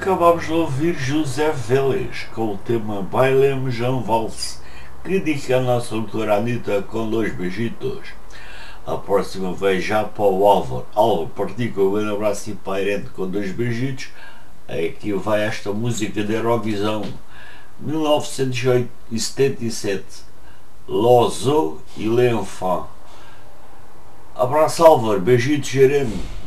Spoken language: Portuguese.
Acabámos de ouvir José Vélez com o tema Bailem Jean Valse, que dedica a nossa doutora Anitta com 2 beijitos. A próxima vem já para o Álvaro. Álvaro, partilha um grande abraço e para a Irene com 2 beijitos. Aqui vai esta música da Eurovisão 1977, L'Oiseau e l'Enfant. Abraço Álvaro, beijitos Irene.